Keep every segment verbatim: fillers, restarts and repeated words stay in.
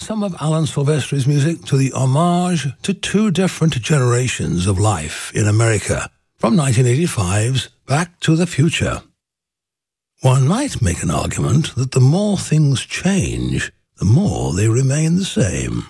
some of Alan Silvestri's music to the homage to two different generations of life in America, from nineteen eighty-five's Back to the Future. One might make an argument that the more things change, the more they remain the same.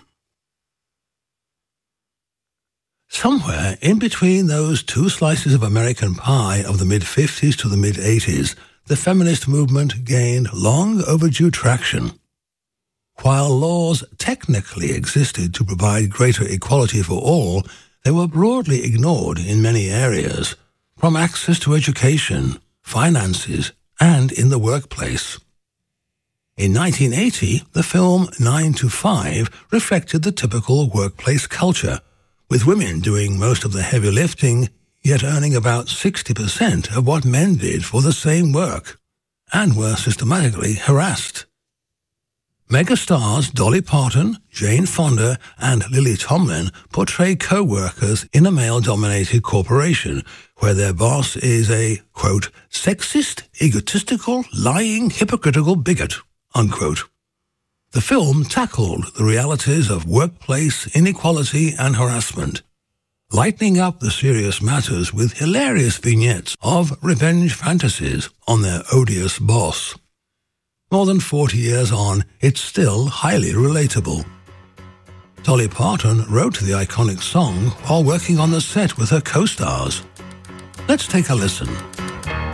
Somewhere in between those two slices of American pie of the mid-fifties to the mid-eighties, the feminist movement gained long overdue traction. While laws technically existed to provide greater equality for all, they were broadly ignored in many areas, from access to education, finances, and in the workplace. In nineteen eighty, the film nine to five reflected the typical workplace culture, with women doing most of the heavy lifting, yet earning about sixty percent of what men did for the same work, and were systematically harassed. Megastars Dolly Parton, Jane Fonda, and Lily Tomlin portray co-workers in a male-dominated corporation, where their boss is a, quote, sexist, egotistical, lying, hypocritical bigot, unquote. The film tackled the realities of workplace inequality and harassment, lightening up the serious matters with hilarious vignettes of revenge fantasies on their odious boss. More than forty years on, it's still highly relatable. Dolly Parton wrote the iconic song while working on the set with her co-stars. Let's take a listen.